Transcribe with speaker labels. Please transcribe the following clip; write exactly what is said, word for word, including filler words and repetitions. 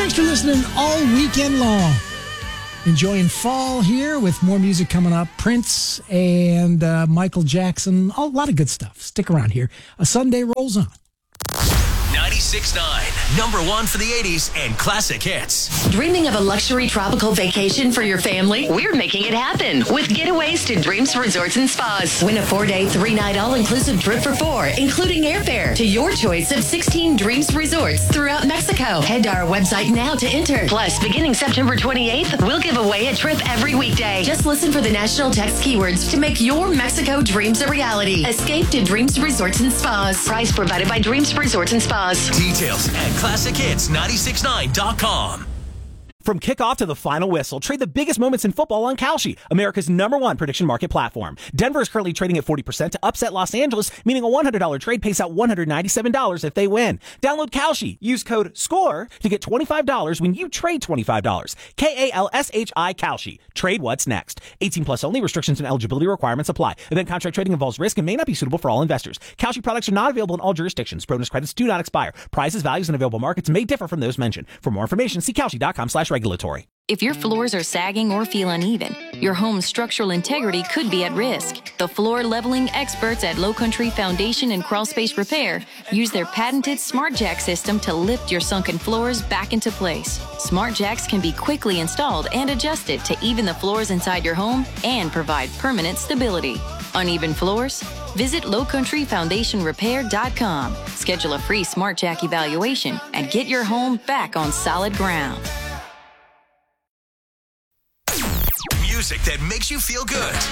Speaker 1: Thanks for listening all weekend long. Enjoying fall here with more music coming up. Prince and uh, Michael Jackson. A lot of good stuff. Stick around here. A Sunday rolls on.
Speaker 2: ninety-six point nine, number one for the eighties and classic hits.
Speaker 3: Dreaming of a luxury tropical vacation for your family? We're making it happen with Getaways to Dreams Resorts and Spas. Win a four-day, three-night all-inclusive trip for four, including airfare, to your choice of sixteen Dreams Resorts throughout Mexico. Head to our website now to enter. Plus, beginning September twenty-eighth, we'll give away a trip every weekday. Just listen for the national text keywords to make your Mexico dreams a reality. Escape to Dreams Resorts and Spas. Price provided by Dreams Resorts and Spas.
Speaker 2: Details at classic hits nine six nine dot com.
Speaker 4: From kickoff to the final whistle, trade the biggest moments in football on Kalshi, America's number one prediction market platform. Denver is currently trading at forty percent to upset Los Angeles, meaning a one hundred dollars trade pays out one hundred ninety-seven dollars if they win. Download Kalshi. Use code SCORE to get twenty-five dollars when you trade twenty-five dollars. K A L S H I Kalshi. Trade what's next. eighteen plus only. Restrictions and eligibility requirements apply. Event contract trading involves risk and may not be suitable for all investors. Kalshi products are not available in all jurisdictions. Bonus credits do not expire. Prices, values, and available markets may differ from those mentioned. For more information, see Kalshi.com slash regulatory.
Speaker 5: If your floors are sagging or feel uneven, your home's structural integrity could be at risk. The floor leveling experts at Low Country Foundation and Crawl Space Repair use their patented SmartJack system to lift your sunken floors back into place. SmartJacks can be quickly installed and adjusted to even the floors inside your home and provide permanent stability. Uneven floors? Visit low country foundation repair dot com. Schedule a free SmartJack evaluation and get your home back on solid ground.
Speaker 2: Music that makes you feel good.